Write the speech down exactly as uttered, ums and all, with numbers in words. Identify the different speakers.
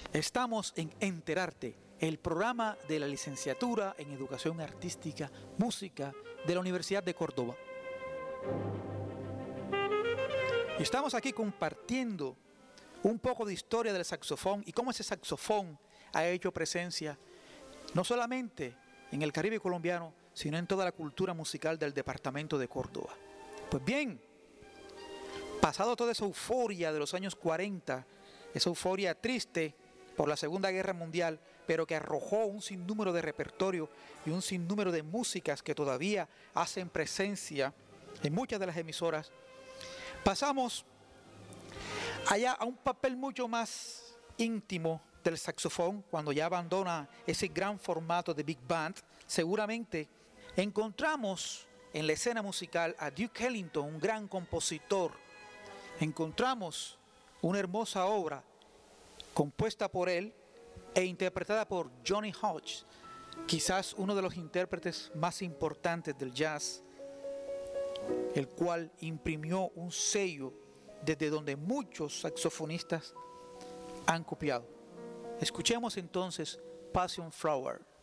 Speaker 1: Estamos en Enterarte, el programa de la licenciatura en Educación Artística, Música de la Universidad de Córdoba. Estamos aquí compartiendo un poco de historia del saxofón y cómo ese saxofón ha hecho presencia no solamente en el Caribe colombiano, sino en toda la cultura musical del departamento de Córdoba. Pues bien, pasado toda esa euforia de los años cuarenta, esa euforia triste por la Segunda Guerra Mundial, pero que arrojó un sinnúmero de repertorio y un sinnúmero de músicas que todavía hacen presencia en muchas de las emisoras, pasamos allá a un papel mucho más íntimo del saxofón, cuando ya abandona ese gran formato de big band. Seguramente encontramos en la escena musical a Duke Ellington, un gran compositor. Encontramos una hermosa obra compuesta por él e interpretada por Johnny Hodge, quizás uno de los intérpretes más importantes del jazz, el cual imprimió un sello desde donde muchos saxofonistas han copiado. Escuchemos entonces Passion Flower.